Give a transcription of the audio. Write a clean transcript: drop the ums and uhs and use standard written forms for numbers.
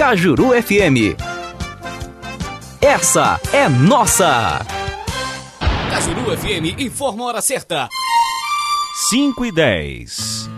Cajuru FM. Essa é nossa. Cajuru FM informa a hora certa. 5:10.